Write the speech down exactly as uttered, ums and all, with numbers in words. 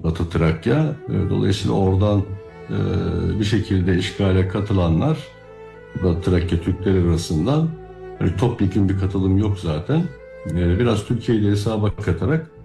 Batı Trakya. E, dolayısıyla oradan e, bir şekilde işgale katılanlar, Batı Trakya Türkleri arasından, hani topyekun bir katılım yok zaten. E, biraz Türkiye'yi de hesaba katarak